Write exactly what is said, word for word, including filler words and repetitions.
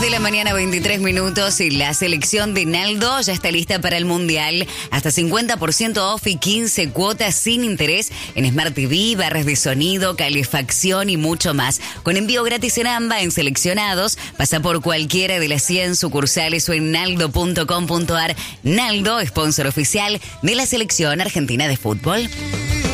de la mañana, veintitrés minutos, y la selección de Naldo ya está lista para el Mundial. Hasta cincuenta por ciento off y quince cuotas sin interés en Smart T V, barras de sonido, calefacción y mucho más. Con envío gratis en AMBA en seleccionados. Pasa por cualquiera de las cien sucursales o en naldo punto com punto ar. Naldo, sponsor oficial de la selección argentina de fútbol.